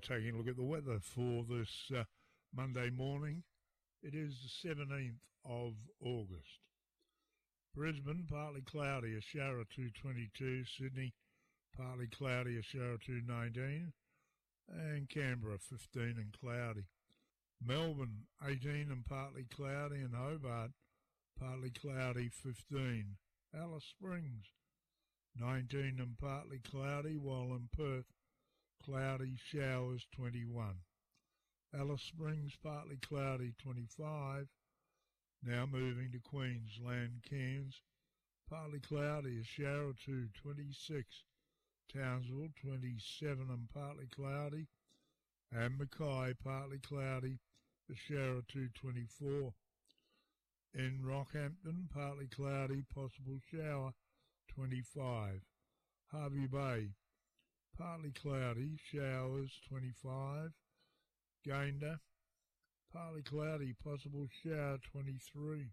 taking a look at the weather for this Monday morning. It is the 17th of August. Brisbane, partly cloudy, a shower or two, 22. Sydney, partly cloudy, a shower or two, 19. And Canberra, 15 and cloudy. Melbourne, 18 and partly cloudy. And Hobart, partly cloudy, 15. Alice Springs, 19 and partly cloudy, while in Perth, cloudy, showers, 21. Alice Springs, partly cloudy, 25. Now moving to Queensland, Cairns, partly cloudy, a shower or two, 26. Townsville, 27 and partly cloudy. And Mackay, partly cloudy, a shower or two, 24. In Rockhampton, partly cloudy, possible shower, 25. Hervey Bay, partly cloudy, showers, 25. Gayndah, partly cloudy, possible shower, 23.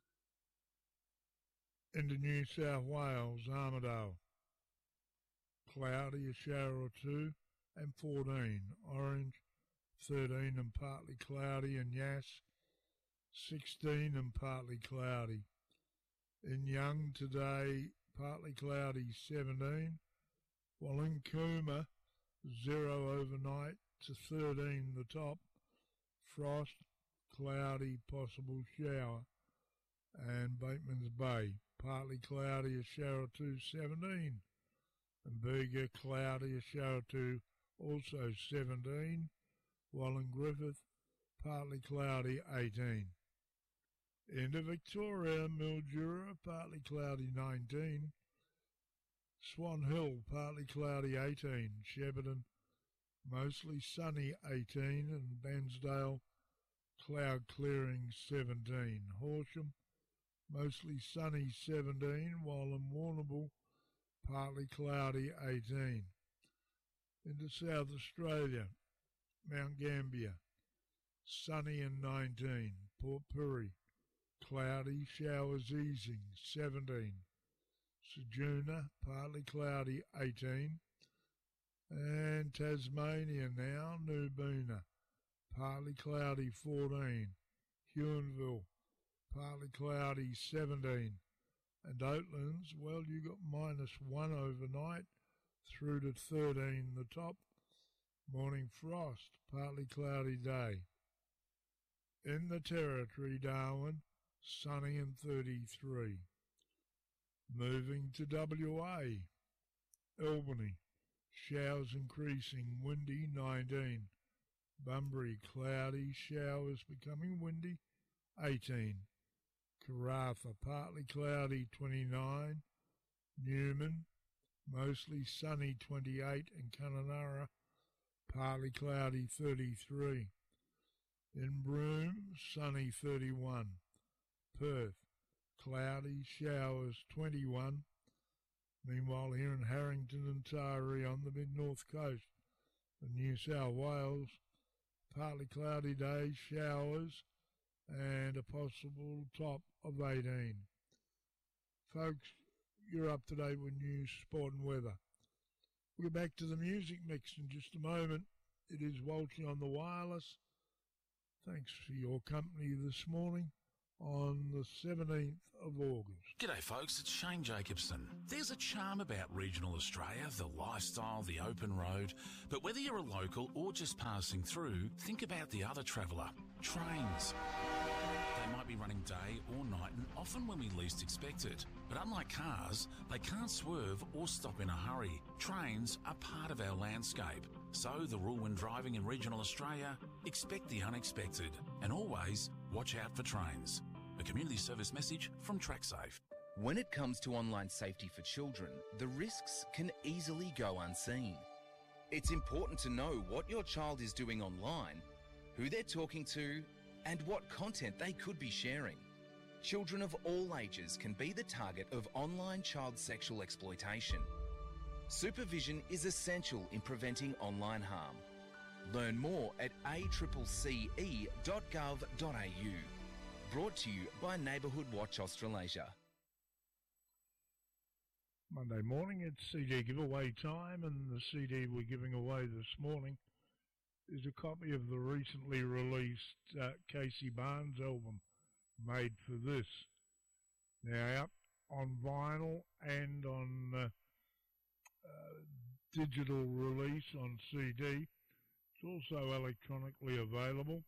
Into New South Wales, Armidale, cloudy, a shower or two, and 14. Orange, 13 and partly cloudy, and Yass, 16 and partly cloudy. In Young today, partly cloudy, 17, while in Cooma, 0 overnight to 13 the top. Frost, cloudy, possible shower. And Bateman's Bay, partly cloudy, a shower or two, 17. And Bega, cloudy, a shower or two, also 17, while in Griffith, partly cloudy, 18. Into Victoria, Mildura, partly cloudy, 19. Swan Hill, partly cloudy, 18. Shepparton, mostly sunny, 18. And Bairnsdale, cloud clearing, 17. Horsham, mostly sunny, 17. While in Warrnambool, partly cloudy, 18. Into South Australia, Mount Gambier, sunny and 19. Port Pirie, cloudy, showers easing, 17. Ceduna, partly cloudy, 18. And Tasmania now, Nubeena, partly cloudy, 14. Huonville, partly cloudy, 17. And Oatlands, well, you got -1 overnight through to 13 the top. Morning frost, partly cloudy day. In the Territory, Darwin, sunny and 33. Moving to WA, Albany, showers increasing, windy, 19. Bunbury, cloudy, showers becoming windy, 18. Karratha, partly cloudy, 29. Newman, mostly sunny, 28. And Kununurra, partly cloudy, 33. In Broome, sunny, 31. Perth, cloudy, showers, 21. Meanwhile, here in Harrington and Taree on the mid-north coast of New South Wales, partly cloudy day, showers, and a possible top of 18. Folks, you're up to date with news, sport and weather. We'll get back to the music mix in just a moment. It is Walshy on the wireless. Thanks for your company this morning on the 17th of August. G'day folks, it's Shane Jacobson. There's a charm about regional Australia, the lifestyle, the open road. But whether you're a local or just passing through, think about the other traveller, trains. They might be running day or night and often when we least expect it. But unlike cars, they can't swerve or stop in a hurry. Trains are part of our landscape. So the rule when driving in regional Australia, expect the unexpected and always watch out for trains. A community service message from TrackSafe. When it comes to online safety for children, the risks can easily go unseen. It's important to know what your child is doing online, who they're talking to, and what content they could be sharing. Children of all ages can be the target of online child sexual exploitation. Supervision is essential in preventing online harm. Learn more at accce.gov.au. Brought to you by Neighbourhood Watch Australasia. Monday morning, it's CD giveaway time, and the CD we're giving away this morning is a copy of the recently released Casey Barnes album, Made for This. Now out on vinyl and on digital release on CD. It's also electronically available.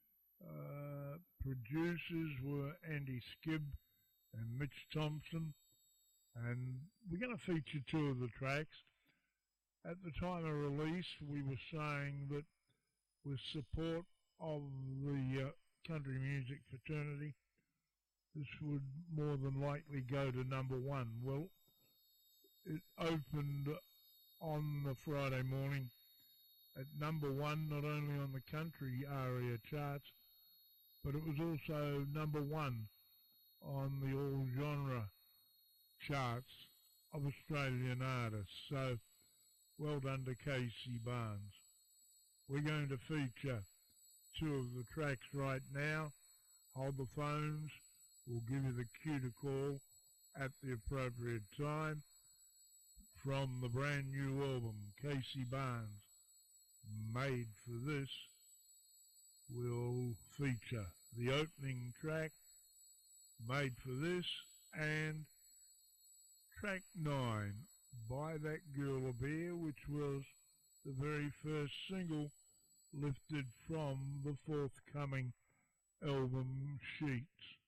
Producers were Andy Skibb and Mitch Thompson, and we're going to feature two of the tracks. At the time of release, we were saying that with support of the country music fraternity, this would more than likely go to number one. Well, it opened on the Friday morning at number one, not only on the country ARIA charts, but it was also number one on the all-genre charts of Australian artists. So, well done to Casey Barnes. We're going to feature two of the tracks right now. Hold the phones. We'll give you the cue to call at the appropriate time. From the brand new album, Casey Barnes, Made for This, we'll feature the opening track, Made for This, and track 9, Buy That Girl a Beer, which was the very first single lifted from the forthcoming album Sheets.